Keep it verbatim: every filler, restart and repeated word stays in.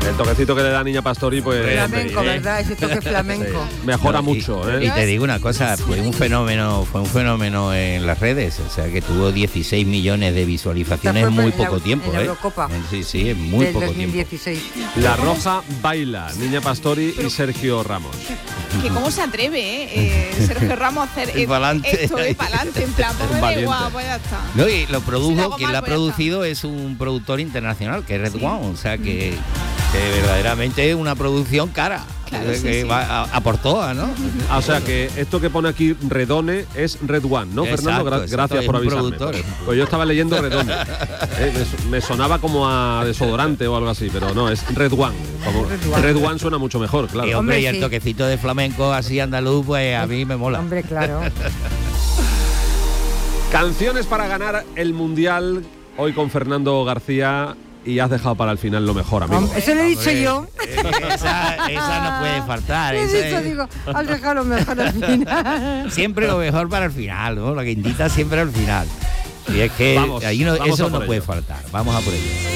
El toquecito que le da Niña Pastori, pues... Flamenco, ¿verdad? Ese toque flamenco. Sí, mejora no, y, mucho, ¿eh? Y te digo una cosa, fue un fenómeno, fue un fenómeno en las redes, o sea que tuvo dieciséis millones de visualizaciones en muy poco la, tiempo, en la ¿eh? Eurocopa. Sí, sí, en muy del poco dos mil dieciséis. tiempo. La Roja baila, Niña Pastori y Sergio Ramos. Que cómo se atreve, ¿eh? eh Sergio Ramos a hacer Y pa'lante. esto de pa'lante, en plan, pues me da Valiente. igual, pues ya está. No, y lo Si lo produjo, hago quien mal, lo ha pues ya producido es un productor internacional, que es Red One, o sea que, que verdaderamente es una producción cara, Claro, que, sí, que sí. va a, a por todas, ¿no? Ah, o sea que esto que pone aquí Redone es Red One, ¿no, Exacto, Fernando? Gra- exacto, gracias es por un avisarme. productor, es un Pues yo estaba leyendo Redone. Eh, me, me sonaba como a desodorante o algo así, pero no, es Red One. Como Red One. Red One suena mucho mejor, Y claro. hombre, Hombre, y el sí. toquecito de flamenco así andaluz, pues a mí me mola. Hombre, claro. Canciones para ganar el Mundial, hoy con Fernando García, y has dejado para el final lo mejor, amigo. Hombre, eso lo he dicho Hombre, yo. eh, esa, esa no puede faltar. He esa dicho, es- digo, has dejado lo mejor al final. Siempre lo mejor para el final, ¿no? La quintita siempre al final. Y es que Vamos, ahí no, vamos a eso por no puede ello. faltar. Vamos a por ello.